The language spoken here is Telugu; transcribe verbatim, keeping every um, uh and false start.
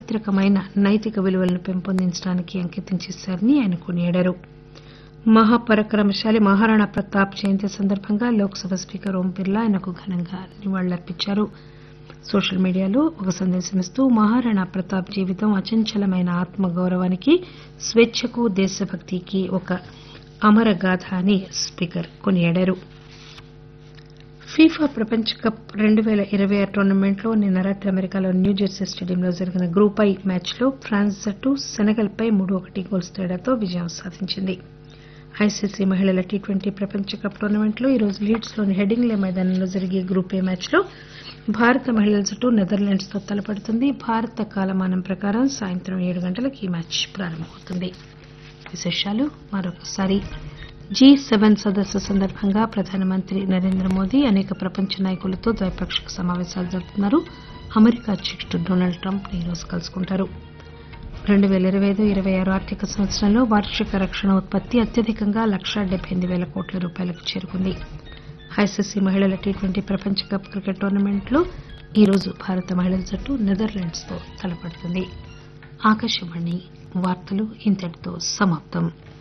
చారిత్రకమైన నైతిక విలువలను పెంపొందించడానికి అంకితం చేశారని ఆయన కొనియాడారు. మహాపరాక్రమశాలి మహారాణా ప్రతాప్ జయంతి సందర్భంగా లోక్సభ స్పీకర్ ఓం బిర్లా ఆయనకు ఘనంగా నివాళులర్పించారు. సోషల్ మీడియాలో ఒక సందేశమిస్తూ మహారాణా ప్రతాప్ జీవితం అచంచలమైన ఆత్మగౌరవానికి, స్వేచ్చకు, దేశభక్తికి ఒక అమరగాథ అని స్పీకర్ కొనియాడారు. ఫీఫా ప్రపంచ కప్ రెండు పేల ఇరవై ఆరు టోర్నమెంట్లో నిన్న రాత్రి అమెరికాలో న్యూజెర్సీ స్టేడియంలో జరిగిన గ్రూప్ ఐ మ్యాచ్లో ఫ్రాన్స్ జట్టు సెనెగల్ పై మూడు ఒకటి గోల్స్ తేడాతో విజయం సాధించింది. ఐసీసీ మహిళల టీ ట్వంటీ ప్రపంచ కప్ టోర్నమెంట్లో ఈరోజు లీడ్స్ లోని హెడింగ్లే మైదానంలో జరిగే గ్రూప్ ఏ మ్యాచ్లో భారత మహిళల జట్టు నెదర్లాండ్స్ తో తలపడుతుంది. భారత కాలమానం ప్రకారం సాయంత్రం ఏడు గంటలకు ఈ మ్యాచ్ ప్రారంభమవుతుంది. విశేషాలు మరొకసారి జీ సెవెన్ సదస్సు సందర్భంగా ప్రధానమంత్రి నరేంద్ర మోదీ అనేక ప్రపంచ నాయకులతో ద్వైపాక్షిక సమావేశాలు జరుపుతున్నారు. అమెరికా అధ్యకుడు డొనాల్డ్ ట్రంప్ ని ఈరోజు కలుసుకుంటారు. రెండు పేల ఇరవై ఐదు ఇరవై ఆరు ఆర్థిక సంవత్సరంలో వార్షిక రక్షణ ఉత్పత్తి అత్యధికంగా లక్షా డెబ్బై ఎనిమిది పేల కోట్ల రూపాయలకు చేరుకుంది. ఐసీసీ మహిళల టీ ట్వంటీ ప్రపంచ కప్ క్రికెట్ టోర్నమెంట్లో ఈరోజు భారత మహిళల జట్టు నెదర్లాండ్స్ తో తలపడుతుంది. ఆకాశవాణి వార్తలు ఇంతటితో సమాప్తం.